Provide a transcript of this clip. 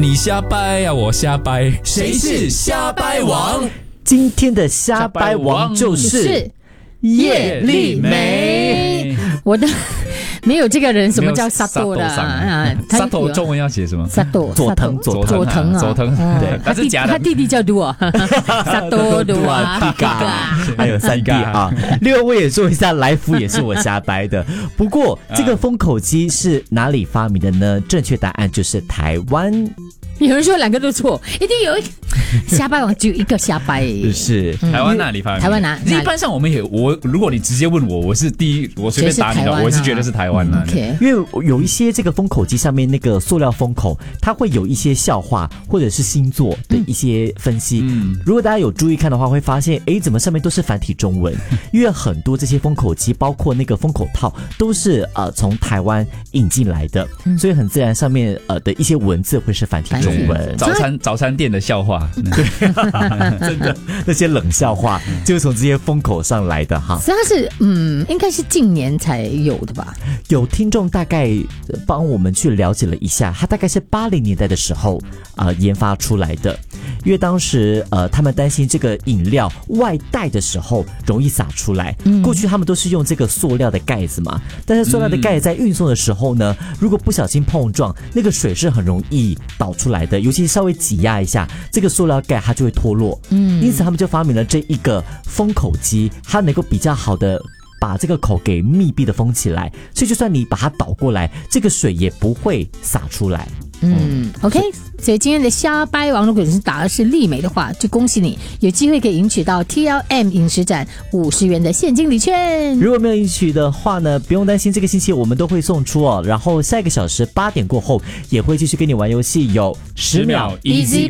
你瞎掰呀，我瞎掰，谁是瞎掰王？ 今天的瞎掰王就是叶丽梅。 我的没有这个人，什么叫沙多的啊？沙多中文要写什么？ 沙多佐藤啊， 佐藤，对，他是假的。 他弟弟叫杜啊，沙多杜啊， 蒂嘎，还有三弟啊。另外我也说一下，来福也是我瞎掰的。不过这个封口机是哪里发明的呢？正确答案就是台湾。 有人说两个都错，一定有一个瞎掰王，只有一个瞎掰， 是台湾那里发明？ 台湾哪？ 一般上我们也如果你直接问我，我是第一，我随便打你的，我是觉得是台湾的。 因为有一些这个封口机上面那个塑料封口，它会有一些笑话或者是星座的一些分析。如果大家有注意看的话，会发现，怎么上面都是繁体中文？因为很多这些封口机，包括那个封口套，都是从台湾引进来的，所以很自然上面的一些文字会是繁体中文。 早餐店的笑话， 对，真的那些冷笑话就是从这些风口上来的哈。 它是应该是近年才有的吧？ 有听众大概帮我们去了解了一下，它大概是80年代的时候研发出来的。因为当时他们担心这个饮料外带的时候容易洒出来，过去他们都是用这个塑料的盖子嘛，但是塑料的盖子在运送的时候呢，如果不小心碰撞，那个水是很容易导出来的，尤其稍微挤压一下，这个塑料盖它就会脱落。因此他们就发明了这一个封口机，它能够比较好的把这个口给密闭的封起来，所以就算你把它倒过来，这个水也不会洒出来。 OK， 所以今天的瞎掰王，如果你是答的是丽梅的话，就恭喜你，有机会可以赢取到 TLM 饮食展50元的现金礼券。 如果没有赢取的话呢，不用担心，这个星期我们都会送出哦。然后下一个小时8点过后，也会继续跟你玩游戏，有10秒 Easy